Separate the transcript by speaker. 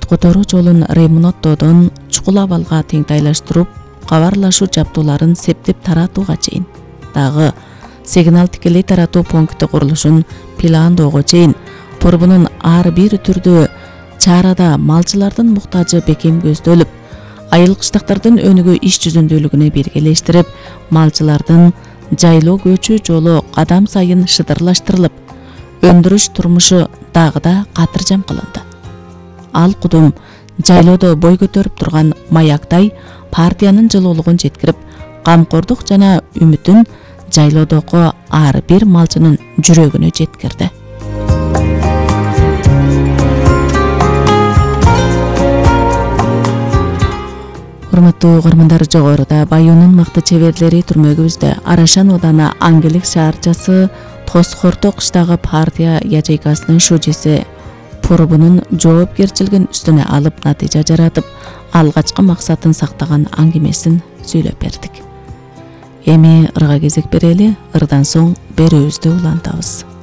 Speaker 1: которуу жолун ремонттоодон чукул абалга теңтайлаштырып, кабарлашуу жабдууларын септеп таратууга чейин, дагы сигнал тикелей таратуу пункти курулушун пландоого чейин Порбунун ар бир түрдүү чарада малчылардын муктажы бекем көздөлүп, айыл кыштактардын өнүгүү иш жүзүндүүлүгүнө биргелештирип, малчылардын жайлоо көчүү жолу кадам сайын шыдырлаштырылып, өндүрүш турмушу дагы да катыржам кылынды. Ал кудум жайлоодо бой көтөрүп турган маяктай партиянын жылуулугун жеткирип, камкордук жана үмүтүн жайлоодогу ар бир малчынын жүрөгүнө жеткирди. Урматтуу угармандар, жогоруда Баюунун макты чеберлери түрмөгүбүздө Арашан ооданы Аңгелек шаарчасы Тосхорто кыштагы партия ячейкасынын шужеси Порбунун жоопкерчилигин үстүнө алып натыйжа жаратып, алгачкы максатын сактаган аңгемесин сүйлөп бердик. Эми ырга кезек берели, ырдан соң берүүбүздү улантабыз.